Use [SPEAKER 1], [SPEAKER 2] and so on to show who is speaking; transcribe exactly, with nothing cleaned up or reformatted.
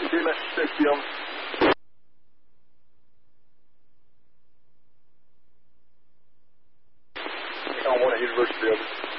[SPEAKER 1] Team at six P M On one at University Field.